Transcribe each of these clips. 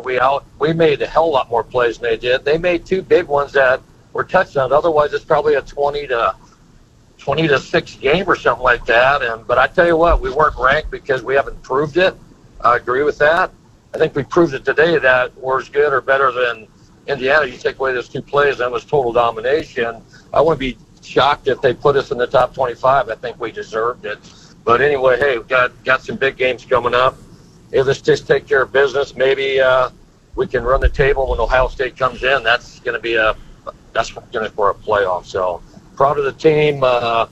we made a hell of a lot more plays than they did. They made 2 big ones that were touchdowns. Otherwise, it's probably a 20-6 game or something like that. But I tell you what, we weren't ranked because we haven't proved it. I agree with that. I think we proved it today that we're as good or better than Indiana. You take away those 2 plays, that was total domination. I wouldn't be shocked if they put us in the top 25. I think we deserved it. But anyway, hey, we've got some big games coming up. Hey, let's just take care of business. Maybe we can run the table when Ohio State comes in. That's going to be for a playoff. So proud of the team.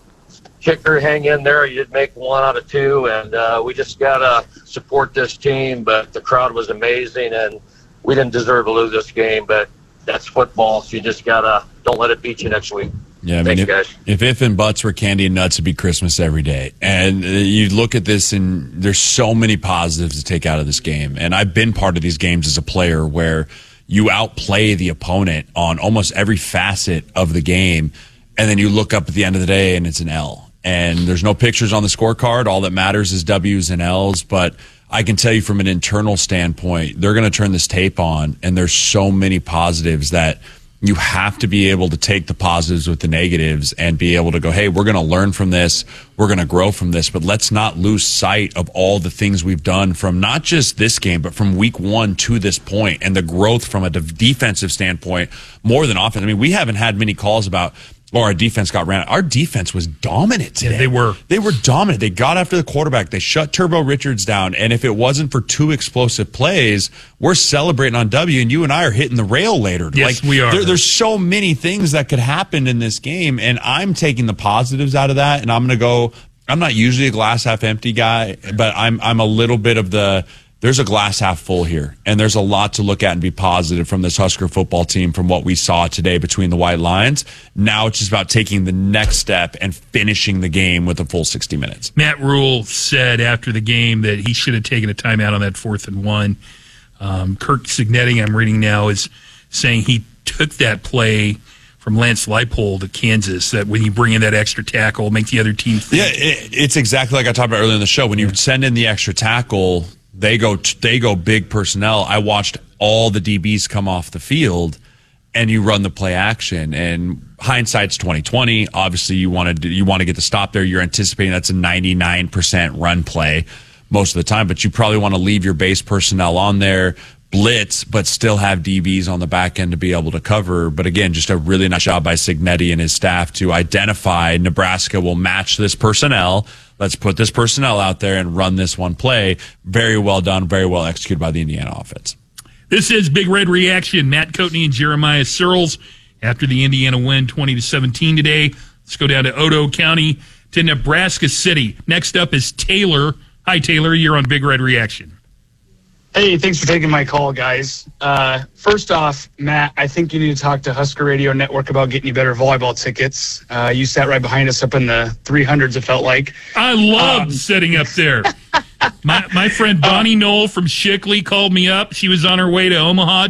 Kicker, hang in there. You did make 1 out of 2, and we just got to support this team. But the crowd was amazing, and we didn't deserve to lose this game. But that's football, so you just got to don't let it beat you next week. Yeah, I mean, if and buts were candy and nuts, it'd be Christmas every day. And you look at this, and there's so many positives to take out of this game. And I've been part of these games as a player where you outplay the opponent on almost every facet of the game, and then you look up at the end of the day, and it's an L. And there's no pictures on the scorecard. All that matters is W's and L's. But I can tell you from an internal standpoint, they're going to turn this tape on, and there's so many positives that you have to be able to take the positives with the negatives and be able to go, hey, we're going to learn from this. We're going to grow from this. But let's not lose sight of all the things we've done from not just this game, but from week 1 to this point, and the growth from a defensive standpoint more than offense. I mean, we haven't had many calls about, our defense got ran. Our defense was dominant today. Yeah, they were dominant. They got after the quarterback. They shut Turbo Richards down. And if it wasn't for 2 explosive plays, we're celebrating on W, and you and I are hitting the rail later. Yes, we are. There's so many things that could happen in this game, and I'm taking the positives out of that, and I'm going to go, I'm not usually a glass half empty guy, but I'm a little bit of there's a glass half full here, and there's a lot to look at and be positive from this Husker football team from what we saw today between the white lines. Now it's just about taking the next step and finishing the game with a full 60 minutes. Matt Rule said after the game that he should have taken a timeout on that 4th and 1. Kirk Cignetti, I'm reading now, is saying he took that play from Lance Leipold to Kansas, that when you bring in that extra tackle, make the other team think. Yeah, it's exactly like I talked about earlier in the show. When you send in the extra tackle, they go big personnel. I watched all the DBs come off the field, and you run the play action. And hindsight's 2020. Obviously, you want to get the stop there. You're anticipating that's a 99% run play most of the time, but you probably want to leave your base personnel on there, blitz, but still have DBs on the back end to be able to cover. But again, just a really nice job by Cignetti and his staff to identify Nebraska will match this personnel. Let's put this personnel out there and run this one play. Very well done, very well executed by the Indiana offense. This is Big Red Reaction. Matt Coatney and Jeremiah Searles after the Indiana win 20-17 today. Let's go down to Otoe County to Nebraska City. Next up is Taylor. Hi, Taylor. You're on Big Red Reaction. Hey, thanks for taking my call, guys. First off, Matt, I think you need to talk to Husker Radio Network about getting you better volleyball tickets. You sat right behind us up in the 300s, it felt like. I love sitting up there. My friend Bonnie Knoll from Shickley called me up. She was on her way to Omaha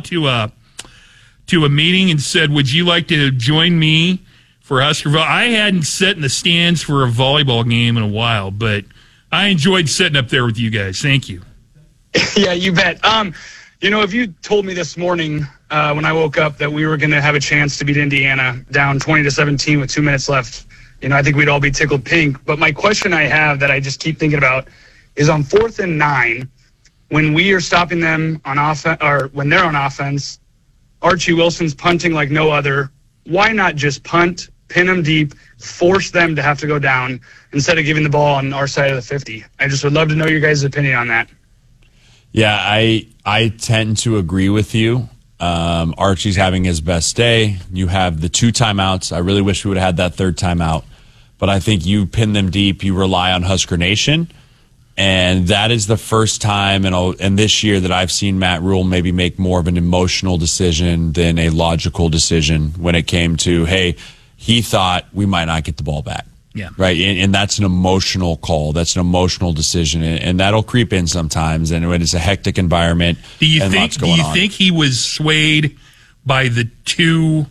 to a meeting and said, would you like to join me for Husker Volleyball? I hadn't sat in the stands for a volleyball game in a while, but I enjoyed sitting up there with you guys. Thank you. Yeah, you bet. If you told me this morning when I woke up that we were going to have a chance to beat Indiana down 20-17 with 2 minutes left, I think we'd all be tickled pink. But my question I have that I just keep thinking about is on 4th and 9, when we are stopping them on offense, or when they're on offense, Archie Wilson's punting like no other. Why not just punt, pin them deep, force them to have to go down instead of giving the ball on our side of the 50? I just would love to know your guys' opinion on that. Yeah, I tend to agree with you. Archie's having his best day. You have the 2 timeouts. I really wish we would have had that 3rd timeout. But I think you pin them deep. You rely on Husker Nation. And that is the first time in this year that I've seen Matt Rule maybe make more of an emotional decision than a logical decision when it came to, hey, he thought we might not get the ball back. Yeah. Right. And that's an emotional call. That's an emotional decision. And that'll creep in sometimes. And when it's a hectic environment, do you think he was swayed by the 2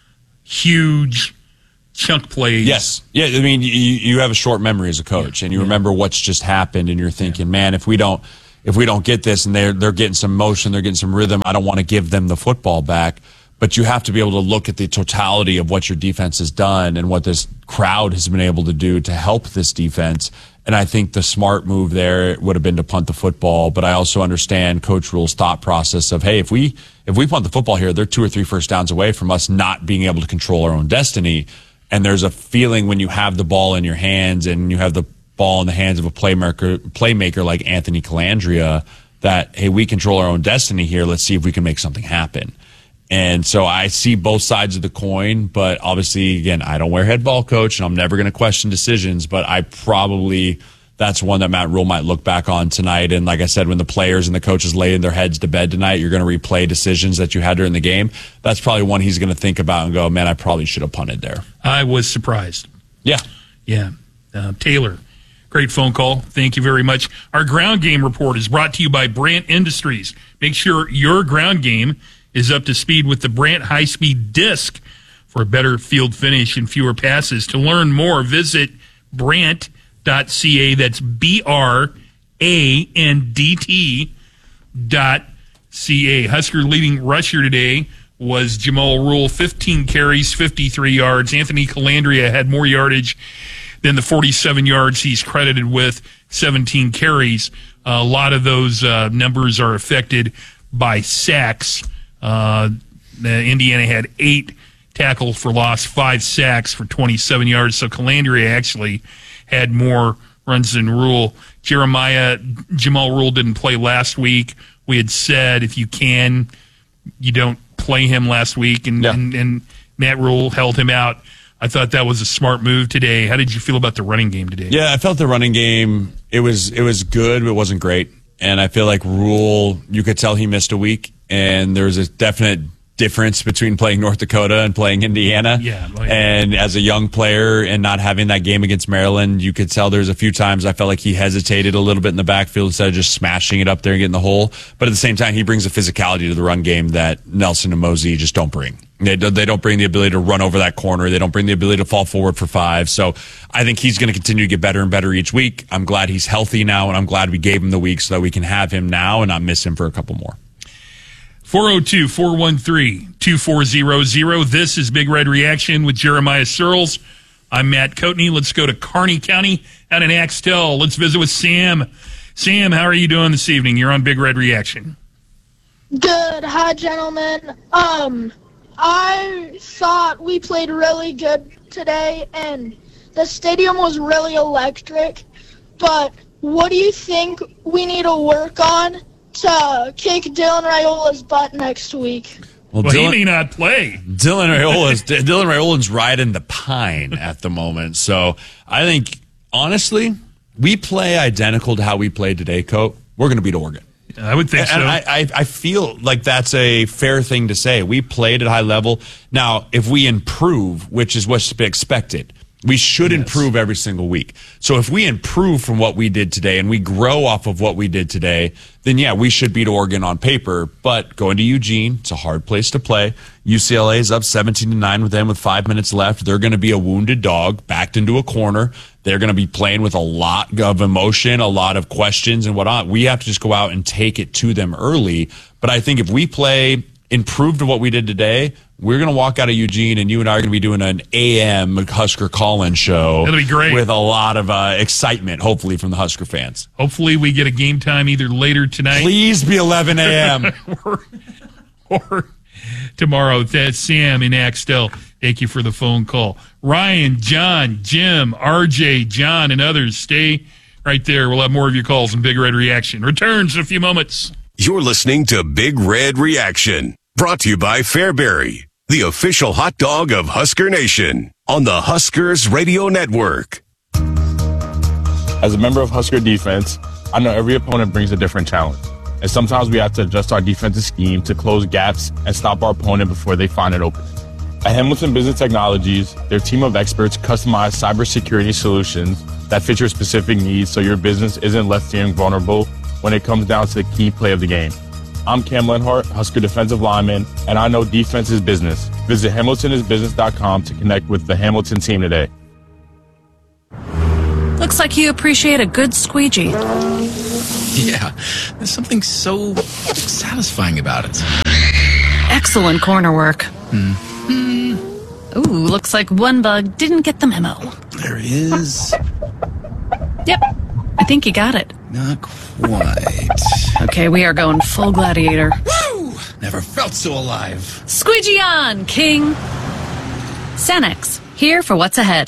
huge chunk plays? Yes. Yeah. I mean, you have a short memory as a coach, and you remember what's just happened, and you're thinking, man, if we don't, if we don't get this and they're getting some motion, they're getting some rhythm, I don't want to give them the football back. But you have to be able to look at the totality of what your defense has done and what this crowd has been able to do to help this defense. And I think the smart move there would have been to punt the football. But I also understand Coach Rule's thought process of, hey, if we punt the football here, they're 2 or 3 first downs away from us not being able to control our own destiny. And there's a feeling when you have the ball in your hands and you have the ball in the hands of a playmaker like Anthony Calandria that, hey, we control our own destiny here. Let's see if we can make something happen. And so I see both sides of the coin, but obviously, again, I don't wear head ball coach, and I'm never going to question decisions, but that's one that Matt Rule might look back on tonight. And like I said, when the players and the coaches lay their heads to bed tonight, you're going to replay decisions that you had during the game. That's probably one he's going to think about and go, man, I probably should have punted there. I was surprised. Yeah. Taylor, great phone call. Thank you very much. Our ground game report is brought to you by Brandt Industries. Make sure your ground game is up to speed with the Brandt high-speed disc for a better field finish and fewer passes. To learn more, visit Brandt.ca. That's BRANDT.ca. Husker leading rusher today was Jamal Rule, 15 carries, 53 yards. Anthony Calandria had more yardage than the 47 yards he's credited with, 17 carries. A lot of those numbers are affected by sacks. Indiana had 8 tackles for loss, 5 sacks for 27 yards. So Calandria actually had more runs than Rule. Jamal Rule didn't play last week. We had said if you don't play him last week, and Matt Rule held him out. I thought that was a smart move today. How did you feel about the running game today? Yeah, I felt the running game, it was good, but it wasn't great. And I feel like Rule, you could tell he missed a week. And there's a definite difference between playing North Dakota and playing Indiana. Yeah. And as a young player and not having that game against Maryland, you could tell there's a few times I felt like he hesitated a little bit in the backfield instead of just smashing it up there and getting the hole. But at the same time, he brings a physicality to the run game that Nelson and Mosey just don't bring. They don't bring the ability to run over that corner. They don't bring the ability to fall forward for 5. So I think he's going to continue to get better and better each week. I'm glad he's healthy now, and I'm glad we gave him the week so that we can have him now and not miss him for a couple more. 402-413-2400. This is Big Red Reaction with Jeremiah Searles. I'm Matt Coatney. Let's go to Kearney County out in Axtell. Let's visit with Sam. Sam, how are you doing this evening? You're on Big Red Reaction. Good. Hi, gentlemen. I thought we played really good today, and the stadium was really electric. But what do you think we need to work on to kick Dylan Raiola's butt next week? Well, he may not play. Dylan Raiola's riding the pine at the moment. So I think, honestly, we play identical to how we played today, Cope. We're going to beat Oregon. I would think so. And I feel like that's a fair thing to say. We played at high level. Now, if we improve, which is what's expected, we should improve every single week. So if we improve from what we did today and we grow off of what we did today, then yeah, we should beat Oregon on paper. But going to Eugene, it's a hard place to play. UCLA is up 17-9 with them with 5 minutes left. They're going to be a wounded dog backed into a corner. They're going to be playing with a lot of emotion, a lot of questions and whatnot. We have to just go out and take it to them early. But I think if we play improved to what we did today, we're going to walk out of Eugene, and you and I are going to be doing an AM Husker call-in show. That'll be great. With a lot of excitement, hopefully, from the Husker fans. Hopefully we get a game time either later tonight. Please be 11 a.m. or tomorrow. That's Sam in Axtell. Thank you for the phone call. Ryan, John, Jim, RJ, John, and others, stay right there. We'll have more of your calls in Big Red Reaction. Returns in a few moments. You're listening to Big Red Reaction, brought to you by Fairbury, the official hot dog of Husker Nation, on the Huskers Radio Network. As a member of Husker defense, I know every opponent brings a different challenge, and sometimes we have to adjust our defensive scheme to close gaps and stop our opponent before they find an opening. At Hamilton Business Technologies, their team of experts customize cybersecurity solutions that fit your specific needs so your business isn't left feeling vulnerable when it comes down to the key play of the game. I'm Cam Lenhart, Husker defensive lineman, and I know defense is business. Visit HamiltonIsBusiness.com to connect with the Hamilton team today. Looks like you appreciate a good squeegee. Yeah, there's something so satisfying about it. Excellent corner work. Ooh, looks like one bug didn't get the memo. There is. Yep, I think you got it. Not quite. Okay, we are going full gladiator. Woo! Never felt so alive. Squeegee on, King! Cenex, here for what's ahead.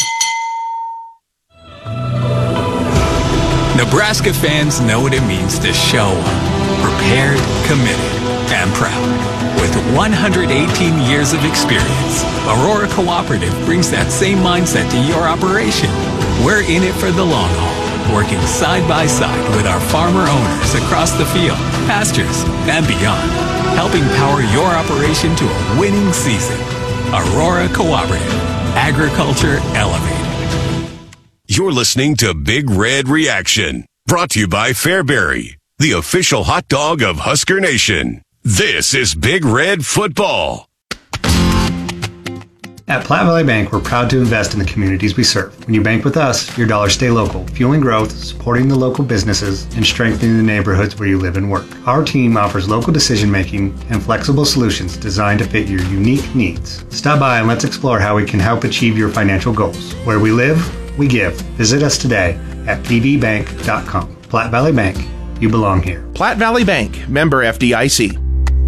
Nebraska fans know what it means to show up, prepared, committed, and proud. With 118 years of experience, Aurora Cooperative brings that same mindset to your operation. We're in it for the long haul, working side by side with our farmer owners across the field, pastures, and beyond, helping power your operation to a winning season. Aurora Cooperative, agriculture elevated. You're listening to Big Red Reaction, brought to you by Fairbury, the official hot dog of Husker Nation. This is Big Red Football. At Platte Valley Bank, we're proud to invest in the communities we serve. When you bank with us, your dollars stay local, fueling growth, supporting the local businesses, and strengthening the neighborhoods where you live and work. Our team offers local decision-making and flexible solutions designed to fit your unique needs. Stop by and let's explore how we can help achieve your financial goals. Where we live, we give. Visit us today at pvbank.com. Platte Valley Bank, you belong here. Platte Valley Bank, member FDIC.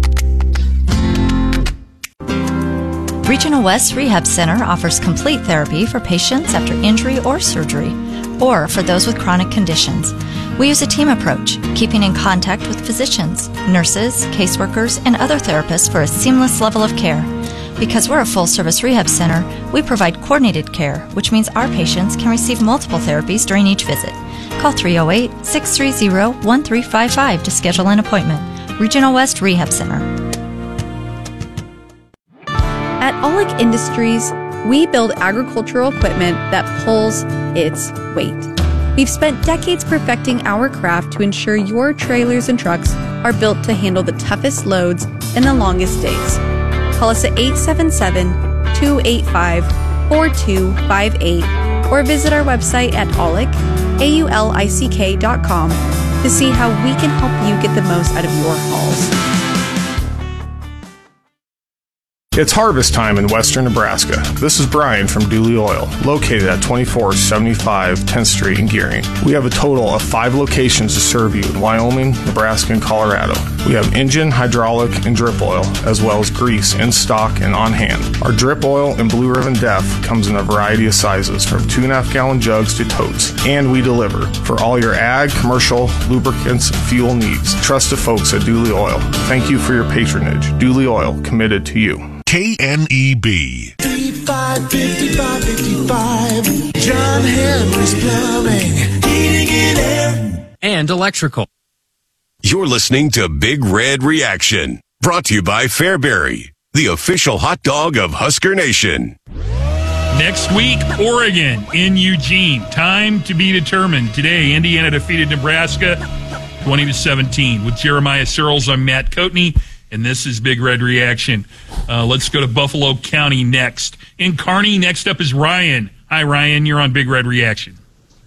Regional West Rehab Center offers complete therapy for patients after injury or surgery, or for those with chronic conditions. We use a team approach, keeping in contact with physicians, nurses, caseworkers, and other therapists for a seamless level of care. Because we're a full-service rehab center, we provide coordinated care, which means our patients can receive multiple therapies during each visit. Call 308-630-1355 to schedule an appointment. Regional West Rehab Center. At Oleg Industries, we build agricultural equipment that pulls its weight. We've spent decades perfecting our craft to ensure your trailers and trucks are built to handle the toughest loads and the longest days. Call us at 877-285-4258 or visit our website at aulick.com to see how we can help you get the most out of your hauls. It's harvest time in western Nebraska. This is Brian from Dooley Oil, located at 2475 10th Street in Gearing. We have a total of 5 locations to serve you in Wyoming, Nebraska, and Colorado. We have engine, hydraulic, and drip oil, as well as grease in stock and on hand. Our drip oil and Blue Ribbon Def comes in a variety of sizes, from 2.5 gallon jugs to totes, and we deliver for all your ag, commercial, lubricants, and fuel needs. Trust the folks at Dooley Oil. Thank you for your patronage. Dooley Oil, committed to you. KNEB 5555 John Henry's Plumbing, heating and air, and electrical. You're listening to Big Red Reaction, brought to you by Fairbury, the official hot dog of Husker Nation. Next week, Oregon in Eugene. Time to be determined. Today, Indiana defeated Nebraska 20-17. With Jeremiah Searles, I'm Matt Coatney, and this is Big Red Reaction. Let's go to Buffalo County next. In Kearney, next up is Ryan. Hi, Ryan. You're on Big Red Reaction.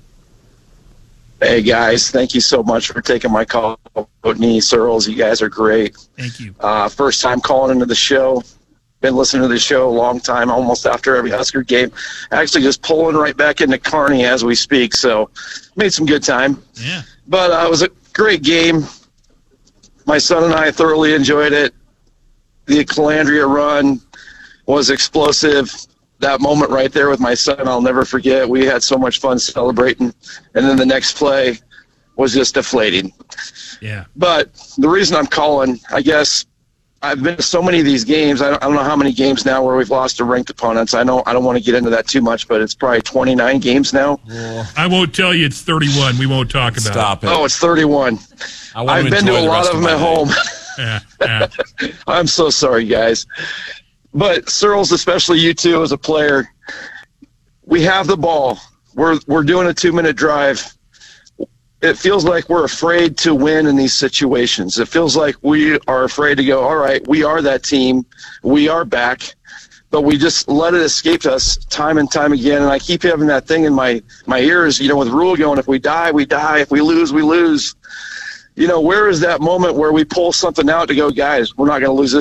Hey, guys. Thank you so much for taking my call. Coatney, Searles, you guys are great. Thank you. First time calling into the show. Been listening to the show a long time, almost after every Husker game. Actually just pulling right back into Kearney as we speak, so made some good time. Yeah. But it was a great game. My son and I thoroughly enjoyed it. The Calandria run was explosive. That moment right there with my son, I'll never forget. We had so much fun celebrating. And then the next play was just deflating. Yeah. But the reason I'm calling, I guess, I've been to so many of these games. I don't know how many games now where we've lost to ranked opponents. I don't want to get into that too much, but it's probably 29 games now. Yeah. I won't tell you it's 31. We won't talk about Stop it. Oh, it's 31. I've been to a lot of them at home. Yeah. I'm so sorry, guys. But Searles, especially you two as a player, we have the ball. We're doing a 2-minute drive. It feels like we're afraid to win in these situations. It feels like we are afraid to go, all right, we are that team. We are back. but we just let it escape us time and time again. And I keep having that thing in my ears, with Rule going, if we die, we die. If we lose, we lose. Where is that moment where we pull something out to go, guys, we're not going to lose this